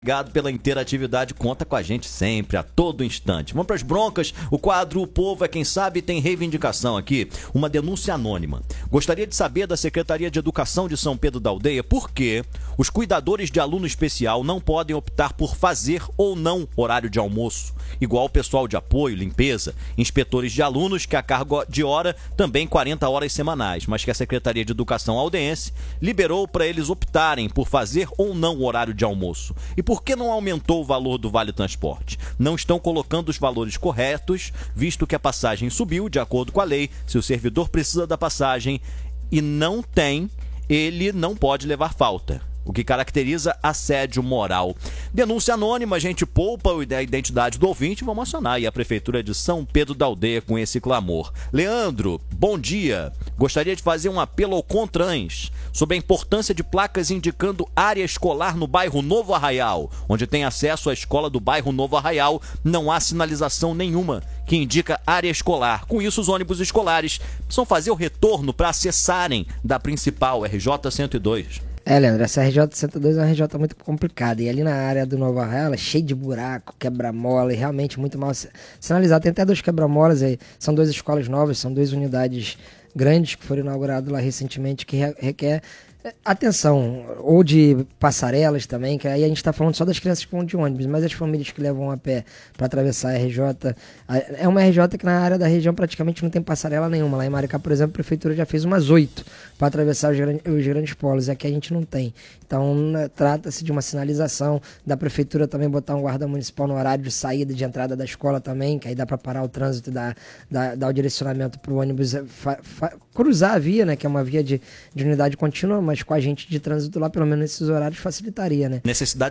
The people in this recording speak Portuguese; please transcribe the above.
Obrigado pela interatividade, conta com a gente sempre, a todo instante. Vamos para as broncas, o quadro O Povo é Quem Sabe tem reivindicação aqui, uma denúncia anônima. Gostaria de saber da Secretaria de Educação de São Pedro da Aldeia por que os cuidadores de aluno especial não podem optar por fazer ou não horário de almoço, igual o pessoal de apoio, limpeza, inspetores de alunos que a carga de hora também 40 horas semanais, mas que a Secretaria de Educação aldense liberou para eles optarem por fazer ou não o horário de almoço. E por que não aumentou o valor do Vale Transporte? Não estão colocando os valores corretos, visto que a passagem subiu de acordo com a lei. Se o servidor precisa da passagem e não tem, ele não pode levar falta, o que caracteriza assédio moral. Denúncia anônima, a gente poupa a identidade do ouvinte. Vamos acionar aí a Prefeitura de São Pedro da Aldeia com esse clamor. Leandro, bom dia. Gostaria de fazer um apelo ao CONTRANS sobre a importância de placas indicando área escolar no bairro Novo Arraial. Onde tem acesso à escola do bairro Novo Arraial, não há sinalização nenhuma que indica área escolar. Com isso, os ônibus escolares precisam fazer o retorno para acessarem da principal RJ 102. Leandro, essa RJ 102 é uma RJ muito complicada. E ali na área do Nova Arraial, cheio de buraco, quebra-mola e realmente muito mal sinalizado. Tem até 2 quebra-molas aí. São 2 escolas novas, são 2 unidades grandes que foram inauguradas lá recentemente, que requer atenção, ou de passarelas também, que aí a gente está falando só das crianças que vão de ônibus, mas as famílias que levam a pé para atravessar a RJ, é uma RJ que na área da região praticamente não tem passarela nenhuma. Lá em Maricá, por exemplo, a prefeitura já fez umas 8 para atravessar os grandes polos, aqui a gente não tem. Então trata-se de uma sinalização da prefeitura também botar um guarda municipal no horário de saída e de entrada da escola também, que aí dá para parar o trânsito e dar o direcionamento para o ônibus cruzar a via, né, que é uma via de unidade contínua, mas com a gente de trânsito lá, pelo menos nesses horários facilitaria, né? Necessidade